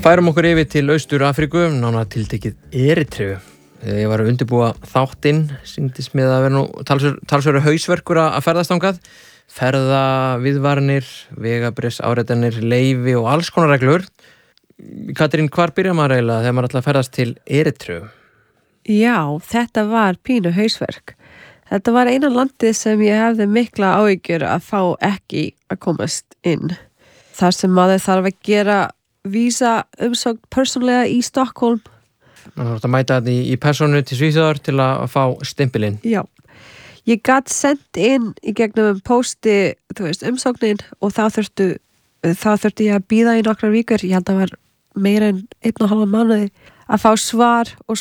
Færum okkur yfir til Austur-Afríku, nánar tiltekið Eritreu. Þegar ég var að undirbúa þáttinn, sýndist mér að vera nú talsverður hausverkur að ferðast þangað. Ferða, viðvaranir, vegabréfs, áritanir, leyfi og alls konar reglur. Katrín, hvar byrjar maður eiginlega þegar maður ætlar að ferðast til Eritreu? Já, þetta var pínu hausverk. Þetta var eina landið sem ég hefði mikla áhyggjur að fá ekki að komast inn. Þar sem maður þarf að gera vísa umsókn persónlega í Stockholm. Man þarf að mæta þetta í persónu til Svíþjóðar til að fá stimpilinn. Já. Ég gat sendt inn í gegnum pósti, umsóknin og þá þurfti ég að bíða í nokkrar vikur. Ég held að var meira en 1,5 mánuði að fá svar og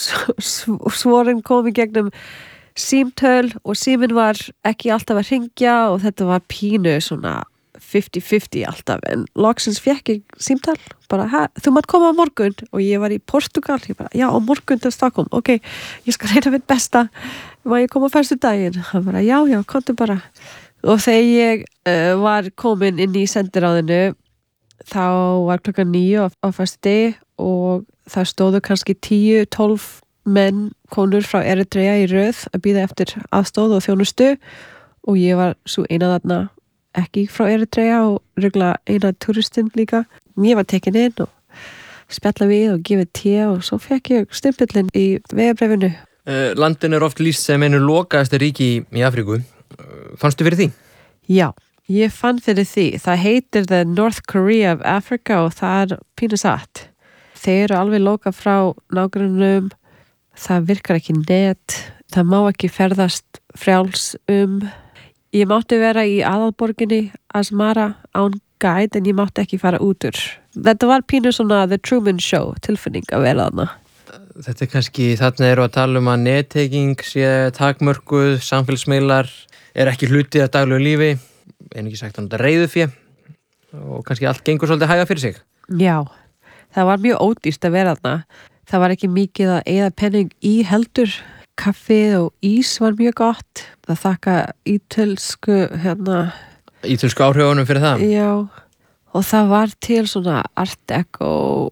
svorin kom í gegnum símtöl og síminn var ekki alltaf að hringja og þetta var pínu svona 50-50 alltaf, en loksins fékk ég símtal, bara, þú mátt koma á morgun og ég var í Portugal, ég bara, já, á morgun til Stockholm, ok, ég skal reyna mitt besta, má ég koma á fyrstu daginn, hann bara, já, komdu bara og þegar ég var komin inn í sendiráðinu þá var klukkan 9 á fyrstu degi og það stóðu kannski 10-12 menn, konur frá Eritrea í röð að bíða eftir aðstóð og þjónustu og ég var svo eina þarna ekki frá Eritrea og röglega eina turistinn líka. Ég var tekin inn og spjalla við og gefið te og svo fekk ég stimpillinn í vegabréfinu. Landin oft lýst sem einu lokaðasta ríki í Afríku. Fannstu fyrir því? Já, ég fann fyrir því. Það heitir The North Korea of Africa og það er pínu satt. Þeir eru alveg lokað frá nágrannum. Það virkar ekki net. Það má ekki ferðast frjáls Ég mátti vera í aðalborginni Asmara án guide en ég mátti ekki fara út úr. Þetta var pínu svona The Truman Show tilfinning að vera þarna. Þetta kannski, þarna eru að tala að netteking sé takmörkuð, samfélagsmiðlar ekki hluti af daglegu lífi, en ekki sagt að reiðufé og kannski allt gengur svolítið hæga fyrir sig. Já, það var mjög ódýrt að vera þarna. Það var ekki mikið að eyða penning í heldur. Kaffið og ís var mjög gott. Það þakka ítölsku Ítölsku áhrifunum fyrir það. Já, og það var til svona art deco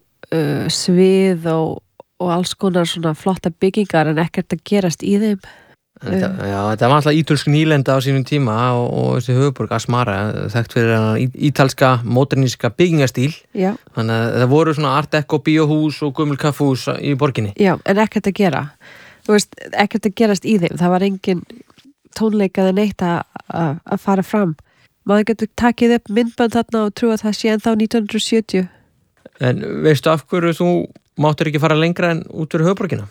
svið og alls konar svona flotta byggingar en ekkert að gerast í þeim. Þetta var alltaf ítölsk nýlenda á sínum tíma og þessi höfuborg Asmara þekkt fyrir ítalska moderníska byggingastíl. Já. Þannig að það voru svona art deco bíóhús og gömul kaffhús í borginni. Já, en ekkert að gera. Ekkert að gerast í þeim. Það var engin tónleikaði neitt að fara fram. Maður getur takið upp myndband þarna og trú að það sé ennþá 1970. En veistu af hverju þú máttir ekki fara lengra en út úr höfuborgina?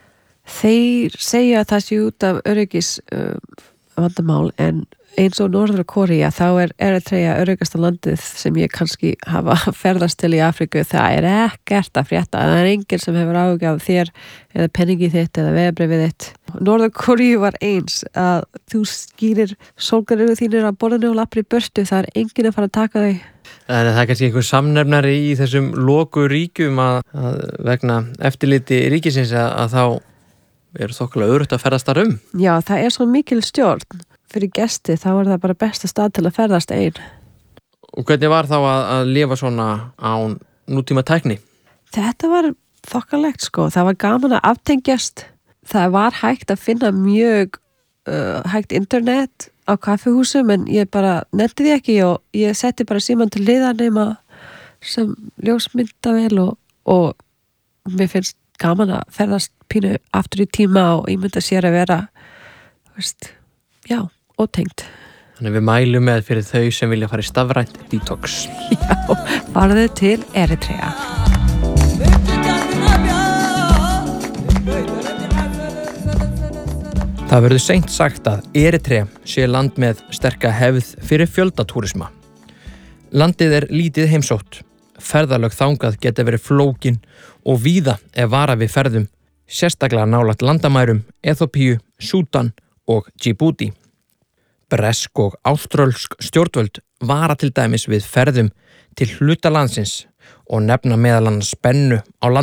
Þeir segja að það sé út af öryggis vandamál en eins og Norður Kórea þá Eritrea öryggasta landið sem ég kannski hafa ferðast til í Afríku. Það ekkert að frétta. Það enginn sem hefur áhuga af þér eða penningið þitt eða vegabréfið þitt. Norður Kórea var eins að þú skýrir sólgleraugu þínir á borðinu og lappir í burtu. Það enginn að fara að taka þau. En það kannski einhver samnefnari í þessum loku ríkjum að vegna eftirliti ríkisins að þá þokkalega örugt að ferðast þar Já, það svo mikil stjórn. Fyrir gesti þá það bara besta stað til að ferðast einn. Og hvernig var þá að lifa svona án nútíma tækni? Þetta var þokkalegt sko. Það var gaman að aftengjast. Það var hægt að finna mjög hægt internet á kaffihúsum en ég bara nefndi því ekki og ég setti bara símann til hliðar nema sem ljósmyndavél og mér finnst gaman að ferðast pínu aftur í tíma og ímynda sér að vera ótengt. Þannig við mælum með fyrir þau sem vilja fara í stafrænt detox. Já, farðu til Eritrea. Það verður seint sagt að Eritrea sé land með sterka hefð fyrir fjöldatúrisma. Landið lítið heimsótt. Ferðalög þangað geta verið flókin og víða vara við ferðum, sérstaklega nálægt landamærum Eþíópíu, Súdan og Djibouti. Bresk og áströlsk stjórnvöld vara til dæmis við ferðum til hluta landsins og nefna meðal annars spennu á